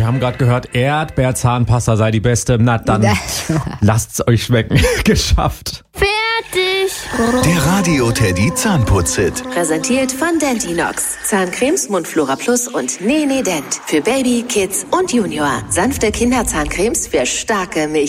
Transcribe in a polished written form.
wir haben gerade gehört, Erdbeerzahnpasta sei die beste. Na dann, lasst's euch schmecken. Geschafft. Fertig. Der Radio Teddy Zahnputz-Hit. Präsentiert von Dentinox. Zahncremes, Mundflora Plus und Nene Dent. Für Baby, Kids und Junior. Sanfte Kinderzahncremes für starke Milch.